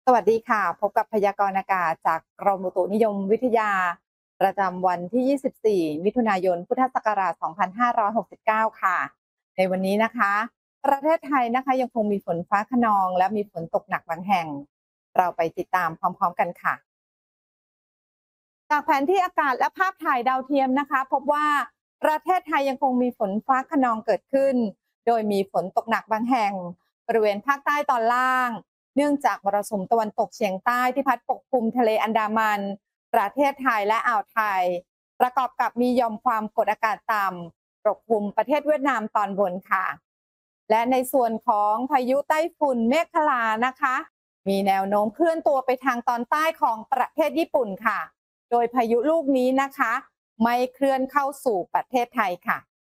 สวัสดีค่ะพบกับพยากรณ์อากาศจากกรมอุตุนิยมวิทยาประจำวันที่ 24 มิถุนายน พุทธศักราช 2569 ค่ะในวันนี้นะคะประเทศไทยนะคะยังคงมีฝนฟ้าคะนองและมีฝนตกหนักบางแห่งเราไปติดตามพร้อมๆกันค่ะจากแผนที่อากาศและภาพถ่ายดาวเทียมนะคะพบว่าประเทศไทยยังคงมีฝนฟ้าคะนองเกิดขึ้นโดยมีฝนตกหนักบางแห่งบริเวณภาคใต้ตอนล่าง เนื่องจากมรสุมตะวันตกเฉียงใต้ที่พัดปกคลุมทะเลอันดามันประเทศไทยและอ่าวไทยประกอบกับมีหย่อมความกดอากาศต่ำปกคลุมประเทศเวียดนามตอนบนค่ะและในส่วนของพายุไต้ฝุ่นเมฆคลานะคะมีแนวโน้มเคลื่อนตัวไปทางตอนใต้ของประเทศญี่ปุ่นค่ะโดยพายุลูกนี้นะคะไม่เคลื่อนเข้าสู่ประเทศไทยค่ะ